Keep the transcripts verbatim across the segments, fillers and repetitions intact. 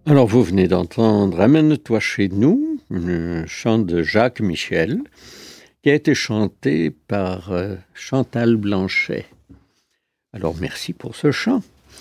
Alors, vous venez d'entendre Amène-toi chez nous, un chant de Jacques Michel, qui a été chanté par euh, Chantal Blanchet. Alors, merci pour ce chant.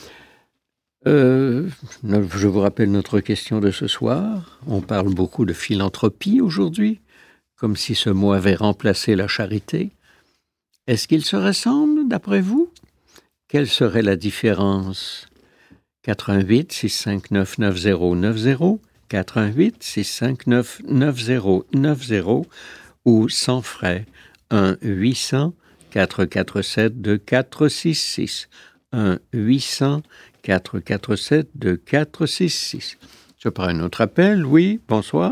Euh, je vous rappelle notre question de ce soir. On parle beaucoup de philanthropie aujourd'hui, comme si ce mot avait remplacé la charité. Est-ce qu'ils se ressemblent, d'après vous? Quelle serait la différence? quatre un huit, six cinq neuf, neuf zéro neuf zéro, quatre un huit, six cinq neuf, neuf zéro neuf zéro ou sans frais, un huit cents, quatre quatre sept, deux quatre six six, un huit cents, quatre quatre sept, deux quatre six six. Je prends un autre appel. Oui, bonsoir.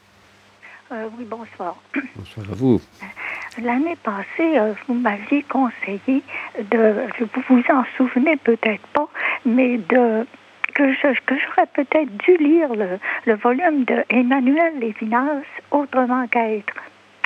Euh, oui, bonsoir. Bonsoir à vous. L'année passée, euh, vous m'aviez conseillé de, vous vous en souvenez peut-être pas, mais de que je que j'aurais peut-être dû lire le, le volume de Emmanuel Lévinas, Autrement qu'être.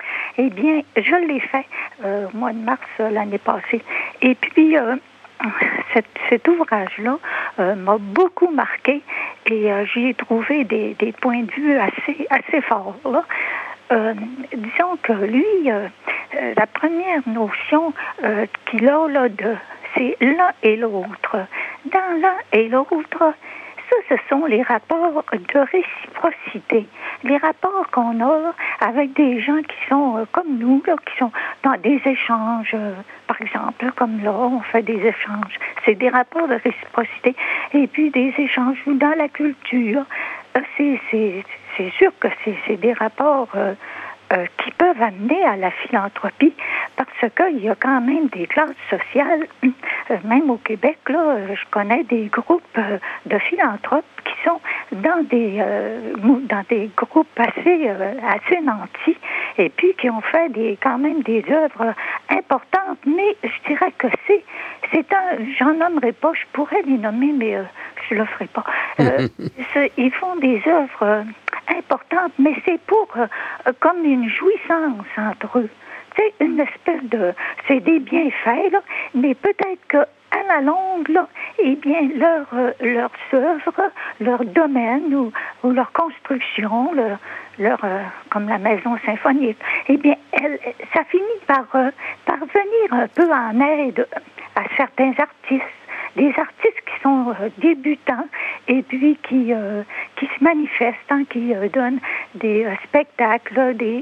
Eh bien, je l'ai fait euh, au mois de mars euh, l'année passée. Et puis, euh, cet, cet ouvrage-là euh, m'a beaucoup marqué et euh, j'y ai trouvé des, des points de vue assez, assez forts, là. Euh, disons que lui, euh, euh, la première notion euh, qu'il a là, de, c'est l'un et l'autre. Dans l'un et l'autre, ça, ce sont les rapports de réciprocité. Les rapports qu'on a avec des gens qui sont euh, comme nous, là, qui sont dans des échanges, euh, par exemple, comme là, on fait des échanges. C'est des rapports de réciprocité. Et puis des échanges dans la culture. Euh, c'est, c'est, c'est sûr que c'est, c'est des rapports euh, euh, qui peuvent amener à la philanthropie parce qu'il y a quand même des classes sociales, euh, même au Québec, là, je connais des groupes euh, de philanthropes qui sont dans des, euh, dans des groupes assez, euh, assez nantis et puis qui ont fait des, quand même des œuvres importantes, mais je dirais que c'est, c'est un, j'en nommerai pas, je pourrais les nommer, mais euh, je le ferai pas. Euh, ils font des œuvres euh, importantes, mais c'est pour euh, comme une jouissance entre eux. C'est une espèce de, c'est des bienfaits, là, mais peut-être que à la longue, là, eh bien, leur, euh, leurs œuvres, leur domaine ou, ou leur construction, leur, leur euh, comme la maison symphonique, eh bien, elle, ça finit par, euh, par venir un peu en aide à certains artistes. Des artistes qui sont euh, débutants et puis qui, euh, qui se manifestent, hein, qui euh, donnent des euh, spectacles des,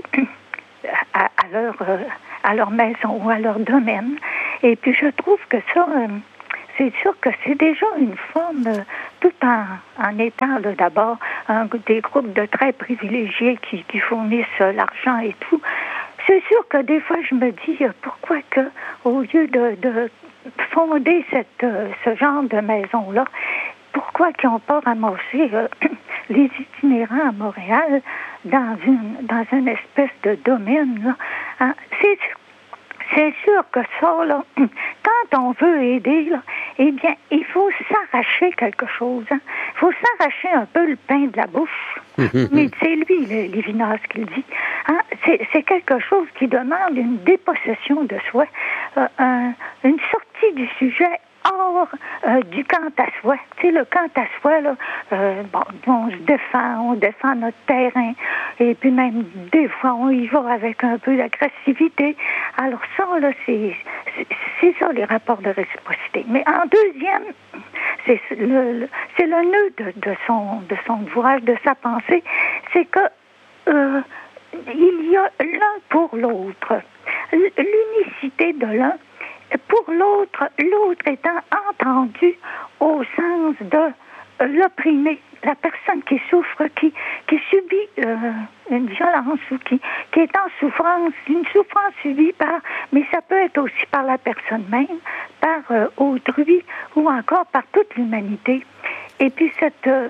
à, à, leur, euh, à leur maison ou à leur domaine. Et puis je trouve que ça, euh, c'est sûr que c'est déjà une forme, euh, tout en, en étant là, d'abord un, des groupes de très privilégiés qui, qui fournissent euh, l'argent et tout. C'est sûr que des fois je me dis euh, pourquoi que au lieu de, de fonder cette, euh, ce genre de maison-là, pourquoi qu'ils n'ont pas ramassé euh, les itinérants à Montréal dans une, dans une espèce de domaine, là, hein? C'est, c'est sûr que ça, là, quand on veut aider, là, eh bien, il faut s'arracher quelque chose. Hein? Il faut s'arracher un peu le pain de la bouche. Mais c'est lui, le, Lévinas, qui le dit. Hein? C'est, c'est quelque chose qui demande une dépossession de soi, euh, un, une sortie du sujet hors euh, du quant à soi. Tu sais, le quant à soi, là, euh, bon, on se défend, on défend notre terrain, et puis même des fois, on y va avec un peu d'agressivité. Alors ça, là, c'est, c'est, c'est ça, les rapports de réciprocité. Mais en deuxième, c'est le, le, c'est le nœud de, de, son, de son ouvrage, de sa pensée, c'est que euh, il y a l'un pour l'autre. L'unicité de l'un pour l'autre, l'autre étant entendu au sens de l'opprimé, la personne qui souffre, qui, qui subit euh, une violence ou qui, qui est en souffrance, une souffrance subie par, mais ça peut être aussi par la personne même, par euh, autrui ou encore par toute l'humanité. Et puis cette, euh,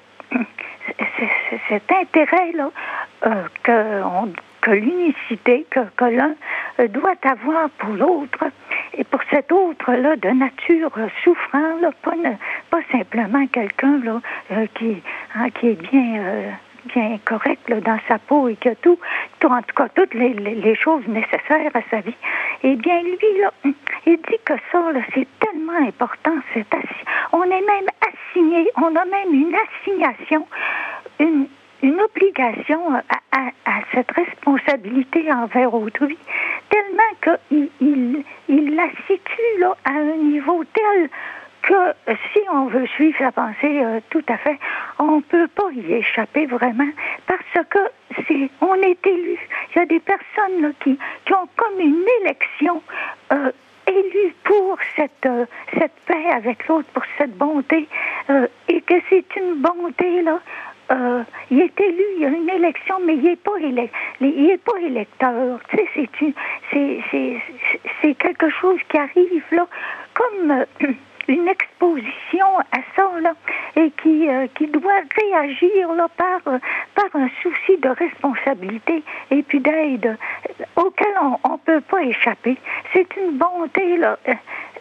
cet intérêt-là euh, que, on, que l'unicité, que, que l'un doit avoir pour l'autre, et pour cet autre-là de nature euh, souffrant, là, pas, ne, pas simplement quelqu'un là, euh, qui, hein, qui est bien, euh, bien correct là, dans sa peau et qui a tout, tout, en tout cas toutes les, les, les choses nécessaires à sa vie, eh bien lui, là, il dit que ça, là, c'est tellement important, c'est assi- on est même assigné, on a même une assignation une, une obligation à, à, à cette responsabilité envers autrui, tellement qu'il il, il la situe là, à un niveau tel que si on veut suivre sa pensée euh, tout à fait, on ne peut pas y échapper vraiment, parce que c'est, on est élu. Il y a des personnes là, qui, qui ont comme une élection euh, élue pour cette, euh, cette paix avec l'autre, pour cette bonté, euh, et que c'est une bonté, là, euh, il est élu, il y a une élection, mais il n'est pas, élec- il est pas électeur. Tu sais, c'est, une, c'est, c'est, c'est quelque chose qui arrive, là, comme... Euh, une exposition à ça, là, et qui, euh, qui doit réagir là, par, euh, par un souci de responsabilité et puis d'aide euh, auquel on ne peut pas échapper. C'est une bonté, là, euh,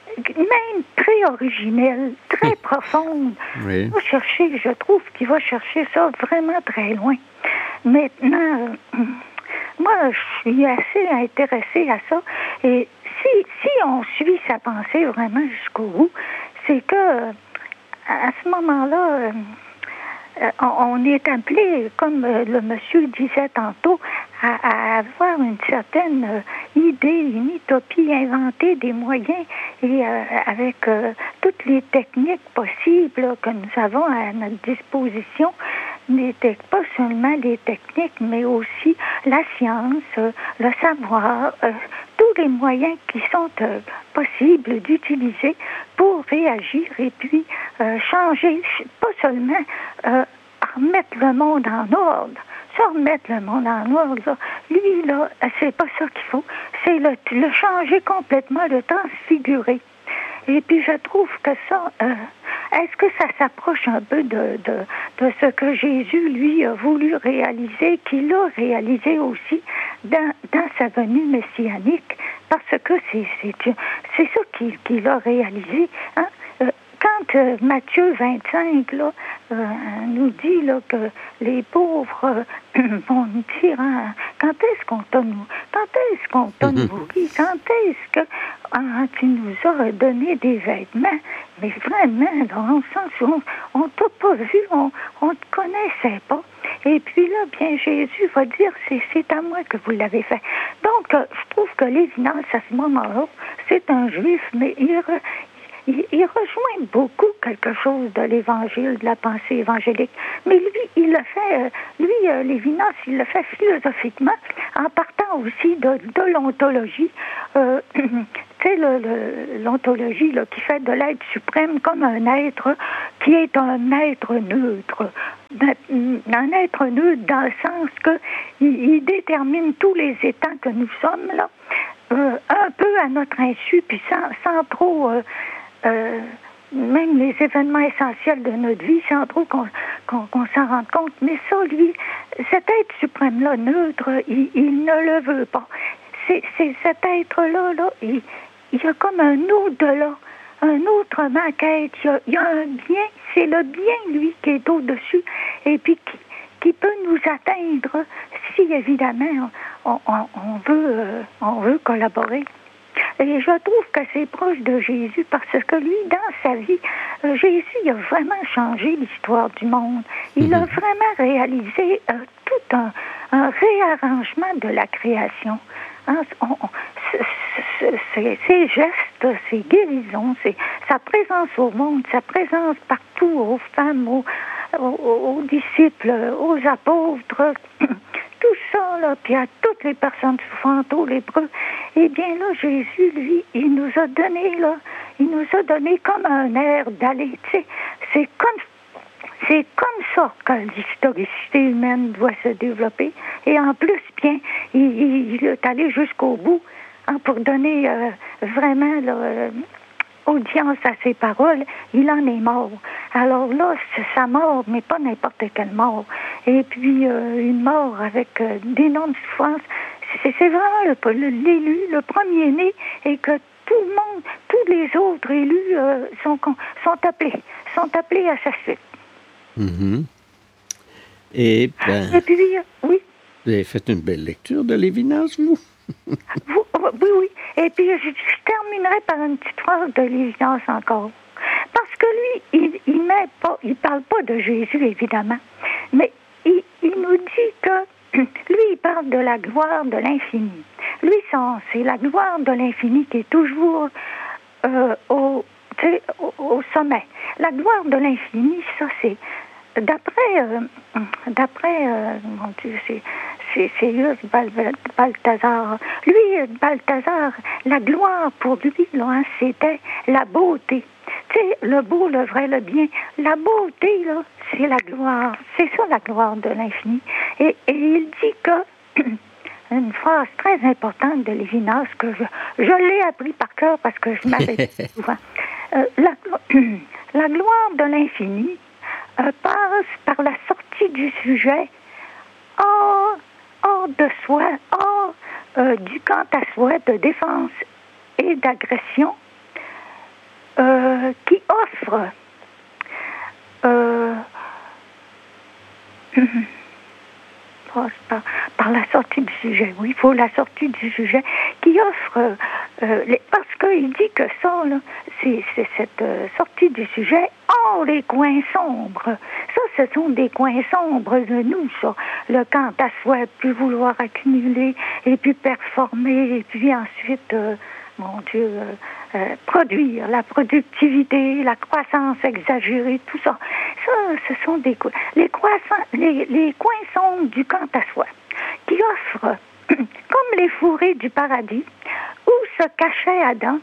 même très originelle, très profonde. Oui. Il va chercher, je trouve qu'il va chercher ça vraiment très loin. Maintenant, euh, moi, je suis assez intéressée à ça, et si, si on suit sa pensée vraiment jusqu'au bout, c'est que à ce moment-là, euh, on est appelé, comme le monsieur disait tantôt, à, à avoir une certaine idée, une utopie, inventer des moyens et euh, avec euh, toutes les techniques possibles que nous avons à notre disposition, n'étaient pas seulement les techniques, mais aussi la science, euh, le savoir, euh, tous les moyens qui sont euh, possibles d'utiliser pour réagir et puis euh, changer, pas seulement euh, remettre le monde en ordre, ça remettre le monde en ordre, là, lui, là, c'est pas ça qu'il faut, c'est le, le changer complètement, le transfigurer. Et puis je trouve que ça, euh, est-ce que ça s'approche un peu de, de, de ce que Jésus, lui, a voulu réaliser, qu'il a réalisé aussi dans, dans sa venue messianique, parce que c'est, c'est, c'est ça qu'il, qu'il a réalisé. Hein? Euh, quand euh, Matthieu vingt-cinq là, euh, nous dit là, que les pauvres euh, vont nous dire hein, quand est-ce qu'on t'a nourri, quand est-ce qu'on t'a nourri, quand est-ce que ah, tu nous as donné des vêtements, mais vraiment, dans le sens où on ne t'a pas vu, on ne te connaissait pas. Et puis là, bien, Jésus va dire, c'est, c'est à moi que vous l'avez fait. Donc, euh, je trouve que Lévinas, à ce moment-là, c'est un juif, mais il, re, il, il rejoint beaucoup quelque chose de l'évangile, de la pensée évangélique. Mais lui, il le fait, euh, lui, euh, Lévinas, il le fait philosophiquement, en partant aussi de, de l'ontologie. Euh, C'est le, le, l'ontologie là, qui fait de l'être suprême comme un être qui est un être neutre. Un être neutre dans le sens qu'il il détermine tous les états que nous sommes, là, euh, un peu à notre insu, puis sans, sans trop... Euh, euh, même les événements essentiels de notre vie, sans trop qu'on, qu'on, qu'on s'en rende compte. Mais ça, lui, cet être suprême-là, neutre, il, il ne le veut pas. C'est, c'est cet être-là, là, il... Il y a comme un au-delà, un autre maquette. Il y a, il y a un bien, c'est le bien, lui, qui est au-dessus, et puis qui, qui peut nous atteindre si, évidemment, on, on, on, veut, euh, on veut collaborer. Et je trouve que c'est proche de Jésus, parce que lui, dans sa vie, euh, Jésus il a vraiment changé l'histoire du monde. Il a vraiment réalisé euh, tout un, un réarrangement de la création. Hein, on, on, c'est, ses gestes, ses guérisons, c'est, sa présence au monde, sa présence partout, aux femmes, aux, aux, aux disciples, aux apôtres, tout ça, là, puis à toutes les personnes souffrantes, aux lépreux. Eh bien là, Jésus, lui, il nous a donné, là, il nous a donné comme un air d'aller, tu sais, c'est comme C'est comme ça que l'historicité humaine doit se développer. Et en plus, bien, il, il est allé jusqu'au bout hein, pour donner euh, vraiment là, euh, audience à ses paroles. Il en est mort. Alors là, c'est sa mort, mais pas n'importe quelle mort. Et puis, euh, une mort avec euh, d'énormes souffrances. C'est, c'est vraiment le, le, l'élu, le premier-né, et que tout le monde, tous les autres élus euh, sont, sont appelés, sont appelés à sa suite. Mm-hmm. Et, ben, Et puis, oui. Vous avez fait une belle lecture de Lévinas, vous? vous oui, oui. Et puis, je, je terminerai par une petite phrase de Lévinas encore. Parce que lui, il il met pas, il parle pas de Jésus, évidemment, mais nous dit que lui, il parle de la gloire de l'infini. Lui, c'est la gloire de l'infini qui est toujours euh, au, au, au sommet. La gloire de l'infini, ça, c'est d'après, euh, d'après, euh, mon Dieu, c'est c'est c'est Bal, Balthazar. Lui, Balthazar, la gloire pour lui, là, hein, c'était la beauté. Tu sais, le beau, le vrai, le bien. La beauté, là, c'est la gloire. C'est ça, la gloire de l'infini. Et, et il dit que, une phrase très importante de Lévinas, que je, je l'ai appris par cœur parce que je m'avais dit souvent. Euh, la, la gloire de l'infini euh, passe par la sortie du sujet hors, hors de soi, hors euh, du camp à soi de défense et d'agression, Euh, qui offre euh, par, par la sortie du sujet, oui, il faut la sortie du sujet, qui offre, euh, les, parce qu'il dit que ça, là, c'est, c'est cette euh, sortie du sujet hors les coins sombres. Ça, ce sont des coins sombres de nous, ça. Le quant à soi, puis vouloir accumuler, et puis performer, et puis ensuite... Euh, mon Dieu, euh, euh, produire, la productivité, la croissance exagérée, tout ça. Ça, ce sont des les croissants, les, les coins sombres du quant à soi, qui offrent, comme les fourrés du paradis, où se cachait Adam,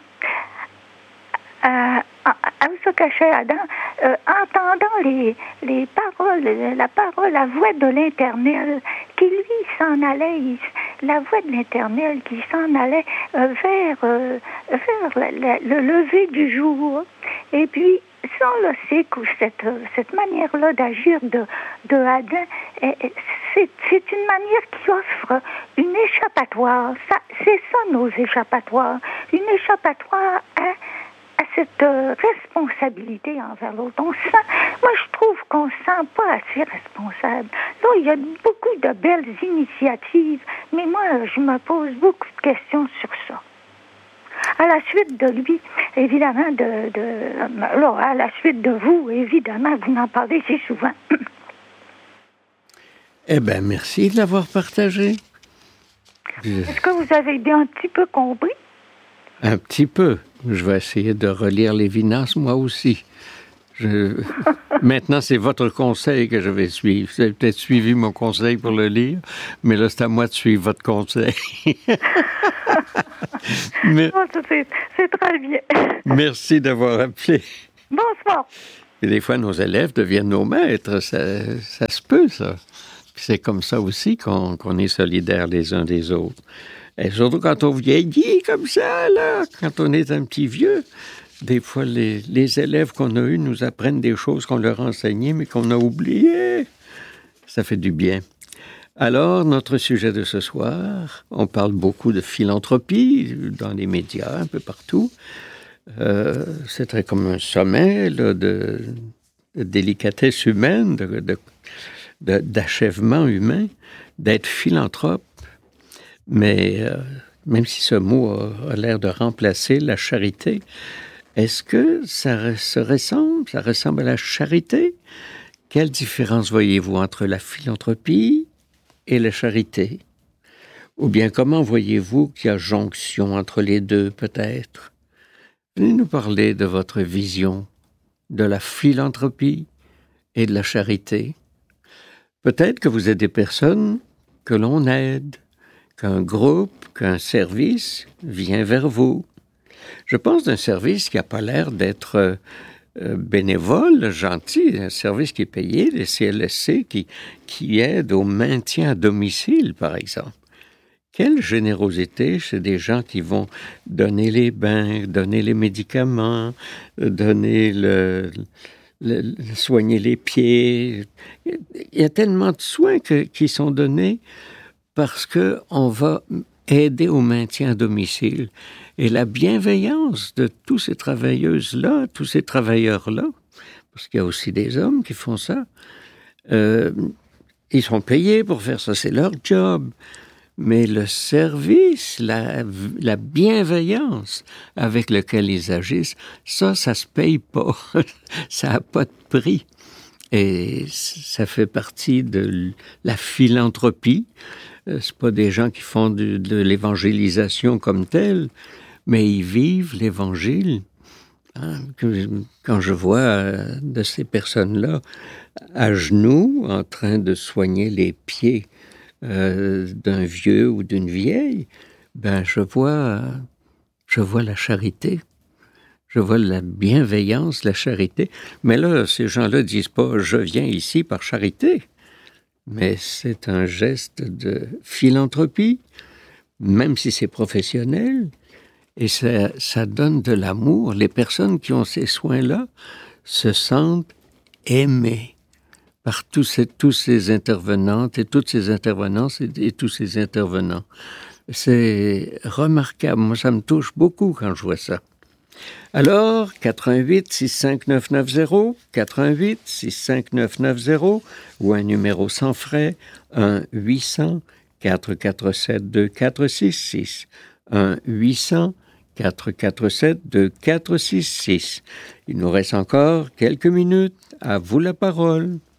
euh, où se cachait Adam, euh, entendant les, les paroles, la parole, la voix de l'Éternel, qui lui s'en allait, il, la voix de l'Éternel qui s'en allait euh, vers, euh, vers la, la, le lever du jour. Et puis, ça, là, c'est que cette, cette manière-là d'agir de, de Adam, c'est, c'est une manière qui offre une échappatoire. Ça, c'est ça, nos échappatoires. Une échappatoire à, à cette euh, responsabilité envers l'autre. On sent, moi, je trouve qu'on ne se sent pas assez responsable. Là, il y a beaucoup de belles initiatives, mais moi, je me pose beaucoup de questions sur ça. À la suite de lui, évidemment, de, de, là, à la suite de vous, évidemment, vous en parlez si souvent. Eh bien, merci de l'avoir partagé. Est-ce que vous avez bien un petit peu compris? Un petit peu. Je vais essayer de relire Lévinas, moi aussi. Je... Maintenant, c'est votre conseil que je vais suivre. Vous avez peut-être suivi mon conseil pour le lire, mais là, c'est à moi de suivre votre conseil. mais... oh, c'est, c'est très bien. Merci d'avoir appelé. Bonsoir. Et des fois, nos élèves deviennent nos maîtres. Ça, ça se peut, ça. Puis c'est comme ça aussi qu'on, qu'on est solidaires les uns des autres. Et surtout quand on vieillit comme ça, là, quand on est un petit vieux, des fois, les, les élèves qu'on a eus nous apprennent des choses qu'on leur a enseignées, mais qu'on a oubliées. Ça fait du bien. Alors, notre sujet de ce soir, on parle beaucoup de philanthropie dans les médias, un peu partout. Euh, c'est très comme un sommet là, de, de délicatesse humaine, de, de, de, d'achèvement humain, d'être philanthrope. Mais euh, même si ce mot a, a l'air de remplacer la charité, est-ce que ça se ressemble, ça ressemble à la charité? Quelle différence voyez-vous entre la philanthropie et la charité? Ou bien comment voyez-vous qu'il y a jonction entre les deux, peut-être? Venez nous parler de votre vision de la philanthropie et de la charité. Peut-être que vous êtes des personnes que l'on aide, qu'un groupe, qu'un service vient vers vous. Je pense d'un service qui n'a pas l'air d'être euh, bénévole, gentil, un service qui est payé, les C L S C qui, qui aident au maintien à domicile, par exemple. Quelle générosité chez des gens qui vont donner les bains, donner les médicaments, donner le, le, le soigner les pieds. Il y a tellement de soins que, qui sont donnés parce qu'on va aider au maintien à domicile. Et la bienveillance de tous ces travailleuses-là, tous ces travailleurs-là, parce qu'il y a aussi des hommes qui font ça, euh, ils sont payés pour faire ça, c'est leur job. Mais le service, la, la bienveillance avec laquelle ils agissent, ça, ça se paye pas. Ça n'a pas de prix. Et ça fait partie de la philanthropie. C'est pas des gens qui font de, de l'évangélisation comme telle, mais ils vivent l'Évangile. Hein, que, quand je vois euh, de ces personnes-là à genoux, en train de soigner les pieds euh, d'un vieux ou d'une vieille, ben je vois, je vois la charité. Je vois la bienveillance, la charité. Mais là, ces gens-là disent pas « je viens ici par charité ». Mais c'est un geste de philanthropie, même si c'est professionnel. Et ça, ça donne de l'amour. Les personnes qui ont ces soins-là se sentent aimées par tous ces, tous ces intervenantes et toutes ces intervenantes et, et tous ces intervenants. C'est remarquable. Moi, ça me touche beaucoup quand je vois ça. Alors, quatre un huit six cinq neuf neuf zéro, quatre un huit six cinq neuf neuf zéro ou un numéro sans frais, un huit cents quatre quatre sept deux quatre six six, un huit cents quatre quatre sept deux quatre six six. Il nous reste encore quelques minutes. À vous la parole.